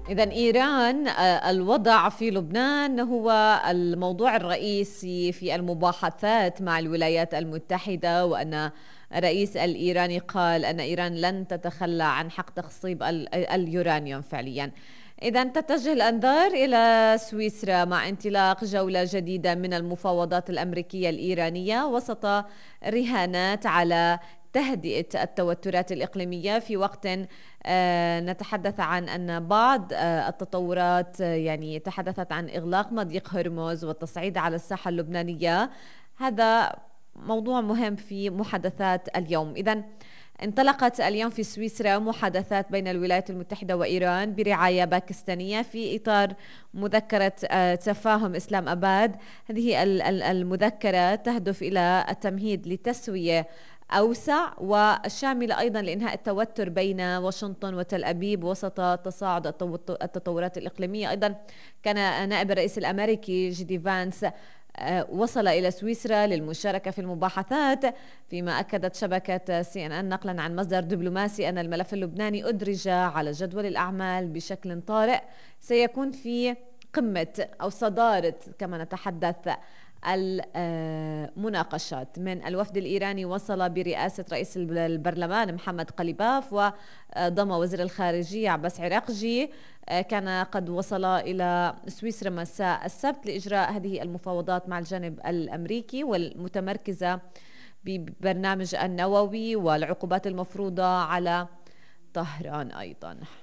إذا إيران الوضع في لبنان هو الموضوع الرئيسي في المباحثات مع الولايات المتحدة، وأن الرئيس الإيراني قال أن إيران لن تتخلى عن حق تخصيب اليورانيوم فعليا. إذا تتجه الأنظار إلى سويسرا مع انطلاق جولة جديدة من المفاوضات الأمريكية الإيرانية وسط رهانات على تهدئة التوترات الإقليمية، في وقت نتحدث عن أن بعض التطورات يعني تحدثت عن إغلاق مضيق هرمز والتصعيد على الساحة اللبنانية. هذا موضوع مهم في محادثات اليوم. إذن انطلقت اليوم في سويسرا محادثات بين الولايات المتحدة وإيران برعاية باكستانية في إطار مذكرة تفاهم إسلام أباد. هذه المذكرة تهدف إلى التمهيد لتسوية أوسع وشاملة أيضا لإنهاء التوتر بين واشنطن وتل أبيب وسط تصاعد التطورات الإقليمية. أيضا كان نائب الرئيس الأمريكي جي دي فانس وصل إلى سويسرا للمشاركة في المباحثات، فيما أكدت شبكة CNN نقلا عن مصدر دبلوماسي أن الملف اللبناني أدرج على جدول الأعمال بشكل طارئ سيكون في قمة أو صدارة كما نتحدث المناقشات. من الوفد الإيراني وصل برئاسة رئيس البرلمان محمد قليباف، وضم وزير الخارجية عباس عراقجي كان قد وصل إلى سويسرا مساء السبت لإجراء هذه المفاوضات مع الجانب الأمريكي والمتمركزة ببرنامج النووي والعقوبات المفروضة على طهران أيضا.